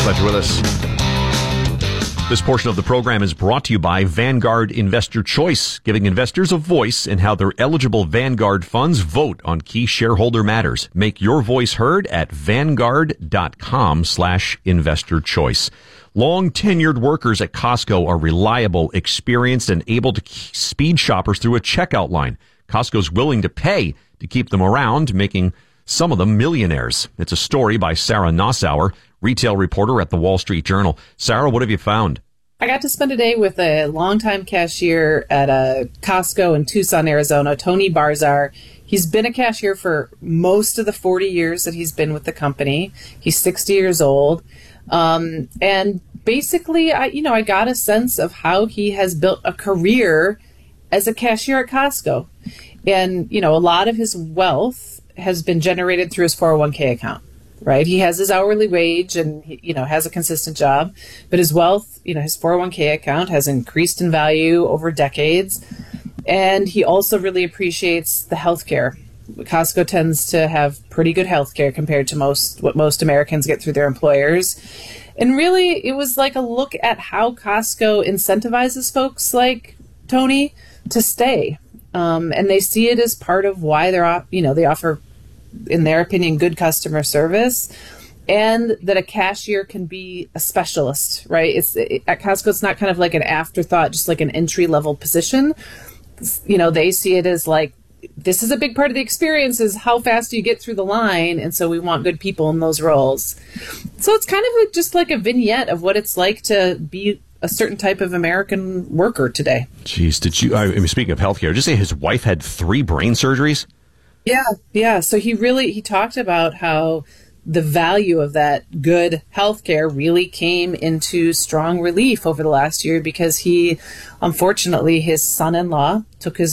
Glad you're with us. This portion of the program is brought to you by Vanguard Investor Choice, giving investors a voice in how their eligible Vanguard funds vote on key shareholder matters. Make your voice heard at Vanguard.com/investor choice. Long tenured workers at Costco are reliable, experienced, and able to speed shoppers through a checkout line. Costco's willing to pay to keep them around, making some of them millionaires. It's a story by Sarah Nassauer, retail reporter at the Wall Street Journal. Sarah, what have you found? I got to spend a day with a longtime cashier at a Costco in Tucson, Arizona, Tony Barzar. He's been a cashier for most of the 40 years that he's been with the company. He's 60 years old. And basically, I got a sense of how he has built a career as a cashier at Costco. And, a lot of his wealth has been generated through his 401k account, right? He has his hourly wage and, has a consistent job, but his wealth, his 401k account has increased in value over decades. And he also really appreciates the healthcare. Costco tends to have pretty good healthcare compared to what most Americans get through their employers. And really, it was like a look at how Costco incentivizes folks like Tony to stay. And they see it as part of why they offer, in their opinion, good customer service, and that a cashier can be a specialist, right? At Costco, it's not kind of like an afterthought, just like an entry-level position. They see it as like, this is a big part of the experience, is how fast do you get through the line, and so we want good people in those roles. So it's kind of just like a vignette of what it's like to be a certain type of American worker today. Jeez, speaking of healthcare, did you say his wife had 3 brain surgeries? Yeah. So he talked about how the value of that good healthcare really came into strong relief over the last year because unfortunately, his son-in-law took his